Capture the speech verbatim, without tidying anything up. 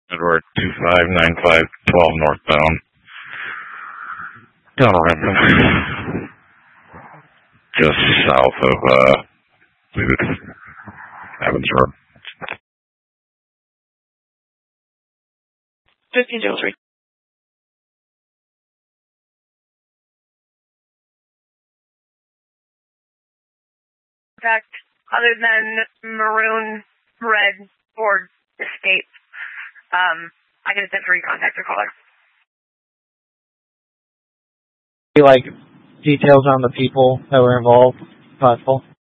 Edward two five nine five twelve northbound. Down Renton. Just south of, uh, I believe it's Evans Road. fifteen oh three. In fact, other than maroon, red, Ford Escape, um, I can attempt to recontact your caller. Like details on the people that were involved, possible.